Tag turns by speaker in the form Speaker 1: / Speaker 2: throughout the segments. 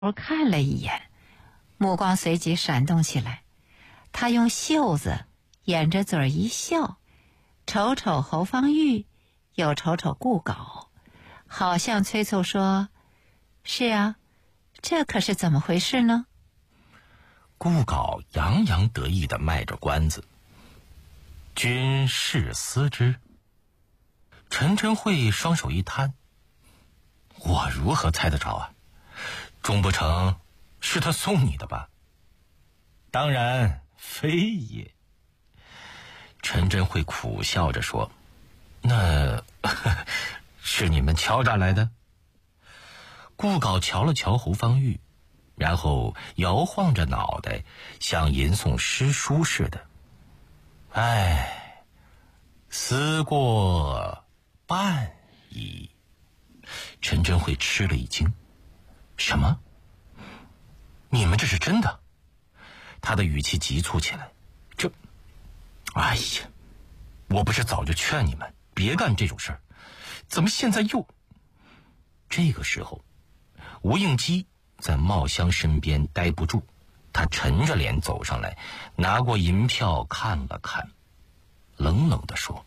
Speaker 1: 我看了一眼，目光随即闪动起来。他用袖子掩着嘴一笑，瞅瞅侯方域，又瞅瞅顾杲，好像催促说：“是啊，这可是怎么回事呢？”
Speaker 2: 顾杲洋洋得意地卖着关子：“君试思之。”陈真慧双手一摊：“我如何猜得着啊？终不成是他送你的吧？”“当然非也。”陈真慧苦笑着说：“那是你们敲诈来的？”顾杲瞧了瞧侯方域，然后摇晃着脑袋，像吟诵诗书似的：“哎，思过半矣。”陈真慧吃了一惊：“什么？你们这是真的？”他的语气急促起来：“哎呀，我不是早就劝你们别干这种事儿，怎么现在又……”这个时候，吴应基在茂香身边待不住，他沉着脸走上来，拿过银票看了看，冷冷地说：“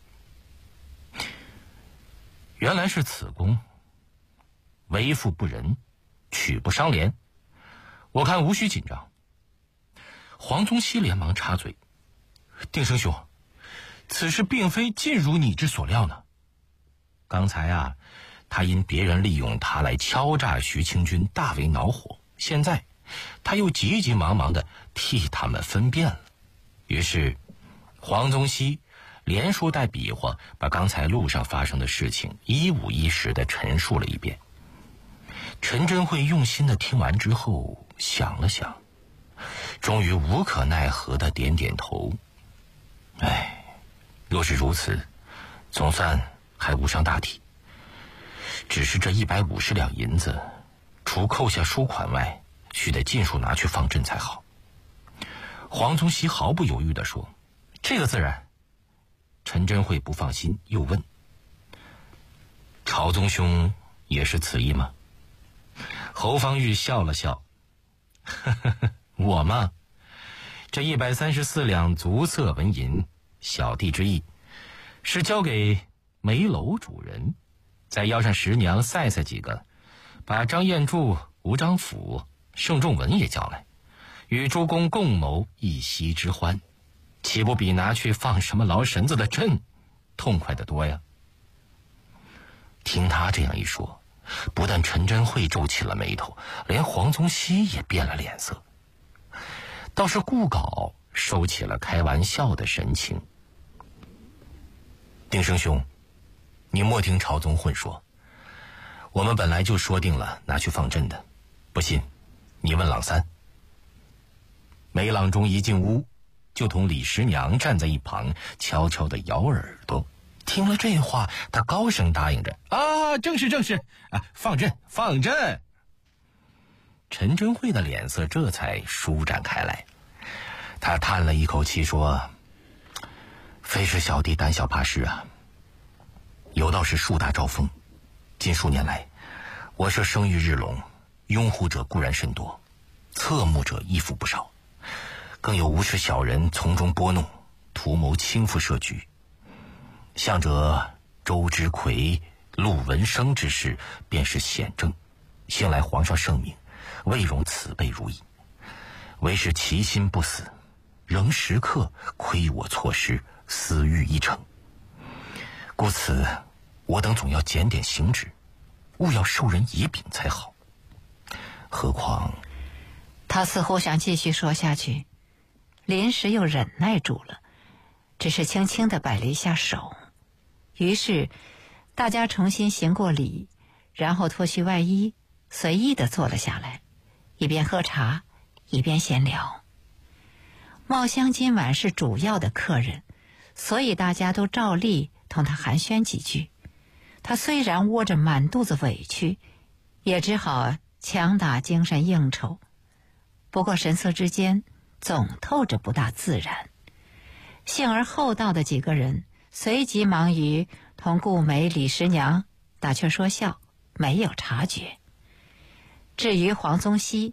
Speaker 2: 原来是此公，为富不仁，取不伤廉，我看无需紧张。”黄宗羲连忙插嘴：“定生兄，此事并非尽如你之所料呢。刚才啊，他因别人利用他来敲诈徐清君，大为恼火，现在他又急急忙忙地替他们分辨了。”于是黄宗羲连说带比划，把刚才路上发生的事情一五一十地陈述了一遍。陈真慧用心地听完之后，想了想，终于无可奈何地点点头：“哎，若是如此，总算还无伤大体。只是这150两银子，除扣下输款外，须得尽数拿去放赈才好。”黄宗羲毫不犹豫地说：“这个自然。”陈真慧不放心，又问：“朝宗兄也是此意吗？”侯方域笑了笑：“我嘛，这134两足色纹银，小弟之意是交给梅楼主人，再邀上十娘赛几个，把张彦柱、吴章甫、盛仲文也叫来，与诸公共谋一夕之欢，岂不比拿去放什么劳神子的朕痛快得多呀？”听他这样一说，不但陈真慧皱起了眉头，连黄宗羲也变了脸色。倒是顾杲收起了开玩笑的神情：“定生兄，你莫听朝宗混说，我们本来就说定了拿去放赈的，不信你问郎三。”梅郎中一进屋，就同李十娘站在一旁，悄悄地摇耳朵。听了这话，他高声答应着：“啊，正是啊，放赈。”陈真慧的脸色这才舒展开来，他叹了一口气说：“非是小弟胆小怕事啊，有道是树大招风。近数年来，我社声誉日隆，拥护者固然甚多，侧目者亦复不少，更有无耻小人从中拨弄，图谋倾覆社局。向者周之奎、陆文生之事便是显证，幸来皇上圣明，未容此辈如意，唯是其心不死，仍时刻亏我错失，私欲一成。故此我等总要检点行止，勿要受人以柄才好。何况……”
Speaker 1: 他似乎想继续说下去，临时又忍耐住了，只是轻轻地摆了一下手。于是大家重新行过礼，然后脱去外衣，随意地坐了下来，一边喝茶一边闲聊。茂香今晚是主要的客人，所以大家都照例同他寒暄几句。他虽然窝着满肚子委屈，也只好强打精神应酬，不过神色之间总透着不大自然。幸而厚道的几个人随即忙于同顾梅、李十娘打趣说笑，没有察觉。 至于黄宗羲，